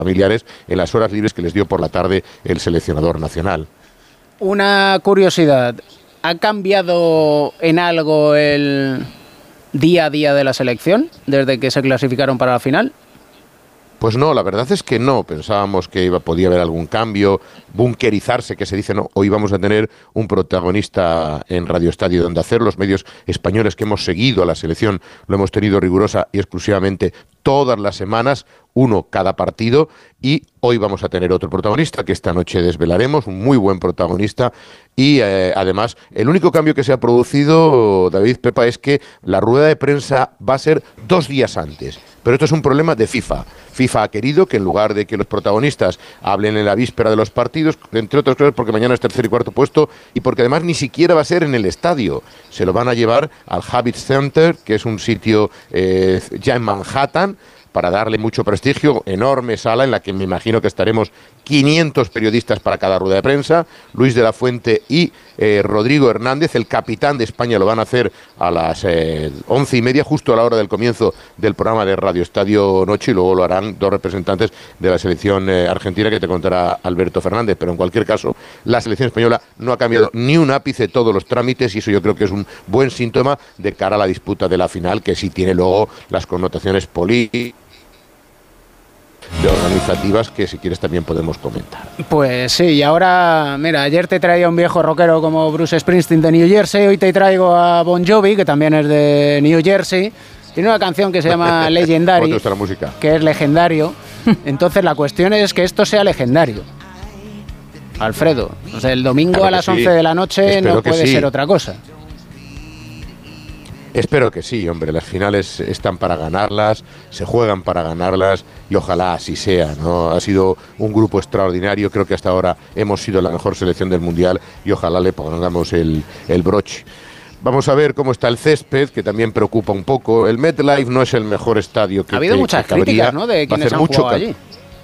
familiares en las horas libres que les dio por la tarde el seleccionador nacional. Una curiosidad, ¿ha cambiado en algo el día a día de la selección desde que se clasificaron para la final? Pues no, la verdad es que no. Pensábamos que podía haber algún cambio, bunkerizarse, que se dice, no. Hoy vamos a tener un protagonista en Radio Estadio donde hacer. Los medios españoles que hemos seguido a la selección lo hemos tenido rigurosa y exclusivamente todas las semanas, uno cada partido, y hoy vamos a tener otro protagonista que esta noche desvelaremos, un muy buen protagonista. Y además, el único cambio que se ha producido, David, Pepa, es que la rueda de prensa va a ser 2 días antes. Pero esto es un problema de FIFA. FIFA ha querido que en lugar de que los protagonistas hablen en la víspera de los partidos, entre otras cosas porque mañana es tercer y cuarto puesto y porque además ni siquiera va a ser en el estadio. Se lo van a llevar al Javits Center, que es un sitio ya en Manhattan, para darle mucho prestigio, enorme sala en la que me imagino que estaremos 500 periodistas para cada rueda de prensa. Luis de la Fuente y Rodrigo Hernández, el capitán de España, lo van a hacer a las 11:30, justo a la hora del comienzo del programa de Radio Estadio Noche, y luego lo harán 2 representantes de la selección argentina, que te contará Alberto Fernández. Pero en cualquier caso, la selección española no ha cambiado ni un ápice todos los trámites, y eso yo creo que es un buen síntoma de cara a la disputa de la final, que sí tiene luego las connotaciones políticas de organizativas que si quieres también podemos comentar. Pues sí, y ahora, mira, ayer te traía un viejo rockero como Bruce Springsteen de New Jersey, hoy te traigo a Bon Jovi, que también es de New Jersey. Tiene una canción que se llama Legendary, ¿Cómo te gusta la música? Que es legendario. Entonces la cuestión es que esto sea legendario. Alfredo, o sea, el domingo claro a las 11 sí. de la noche Espero no puede ser otra cosa. Espero que sí, hombre, las finales están para ganarlas, se juegan para ganarlas y ojalá así sea, ¿no? Ha sido un grupo extraordinario, creo que hasta ahora hemos sido la mejor selección del Mundial y ojalá le pongamos el broche. Vamos a ver cómo está el césped, que también preocupa un poco. El MetLife no es el mejor estadio que ha habido muchas críticas, ¿no?, de quienes han jugado allí.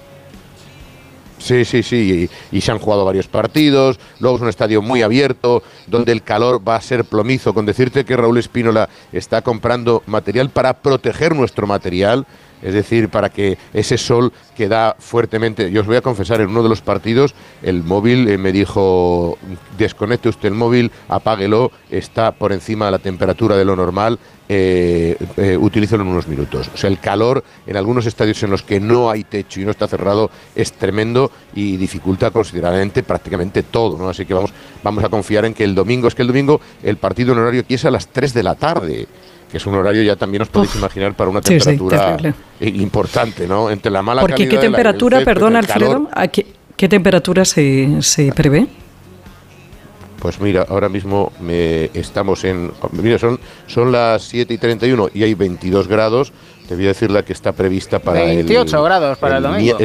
Sí, y se han jugado varios partidos, luego es un estadio muy abierto, donde el calor va a ser plomizo, con decirte que Raúl Espínola está comprando material para proteger nuestro material, es decir, para que ese sol que da fuertemente. Yo os voy a confesar, en uno de los partidos el móvil me dijo, desconecte usted el móvil, apáguelo, está por encima de la temperatura de lo normal, utilízalo en unos minutos. O sea, el calor en algunos estadios en los que no hay techo y no está cerrado es tremendo y dificulta considerablemente prácticamente todo, ¿no? Así que vamos a confiar en que el domingo, el partido en horario aquí es a las 3 de la tarde, que es un horario, ya también os podéis imaginar, para una temperatura importante, ¿no? Entre la mala calidad. ¿Porque qué temperatura, perdón, Alfredo, qué temperatura se prevé? Pues mira, ahora mismo estamos en... Mira, son las 7:31 y hay 22 grados. Te voy a decir la que está prevista para 28 grados para el domingo.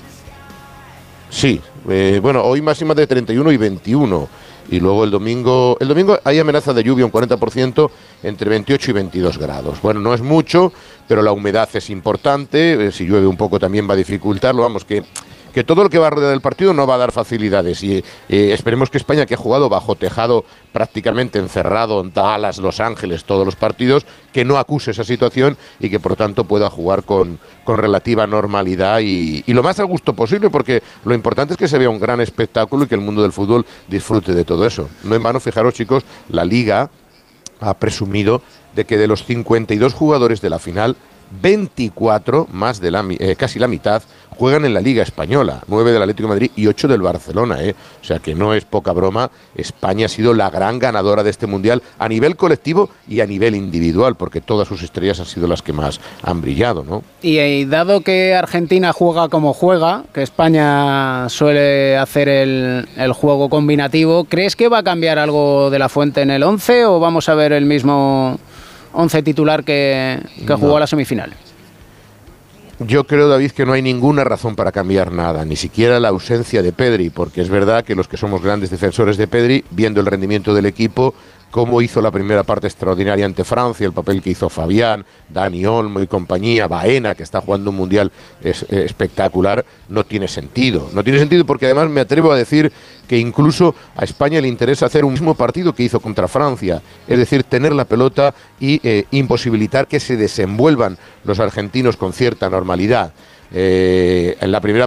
Sí, bueno, hoy máxima de 31 y 21. Y luego el domingo hay amenaza de lluvia un 40%, entre 28 y 22 grados. Bueno, no es mucho, pero la humedad es importante. Si llueve un poco también va a dificultarlo. Vamos, que todo lo que va a rodear el partido no va a dar facilidades. Y esperemos que España, que ha jugado bajo tejado prácticamente encerrado en Dallas, Los Ángeles, todos los partidos, que no acuse esa situación y que por tanto pueda jugar con relativa normalidad y lo más a gusto posible, porque lo importante es que se vea un gran espectáculo y que el mundo del fútbol disfrute de todo eso. No en vano, fijaros, chicos, la Liga ha presumido de que de los 52 jugadores de la final, 24, más de casi la mitad, juegan en la Liga Española, 9 del Atlético de Madrid y 8 del Barcelona, O sea que no es poca broma. España ha sido la gran ganadora de este Mundial a nivel colectivo y a nivel individual, porque todas sus estrellas han sido las que más han brillado, ¿no? Y dado que Argentina juega como juega, que España suele hacer el juego combinativo, ¿crees que va a cambiar algo de la Fuente en el 11 o vamos a ver el mismo 11 titular que jugó a la semifinal? Yo creo, David, que no hay ninguna razón para cambiar nada, ni siquiera la ausencia de Pedri, porque es verdad que los que somos grandes defensores de Pedri, viendo el rendimiento del equipo, cómo hizo la primera parte extraordinaria ante Francia, el papel que hizo Fabián, Dani Olmo y compañía, Baena, que está jugando un Mundial espectacular, no tiene sentido. No tiene sentido porque además me atrevo a decir que incluso a España le interesa hacer un mismo partido que hizo contra Francia, es decir, tener la pelota y imposibilitar que se desenvuelvan los argentinos con cierta normalidad. en la primera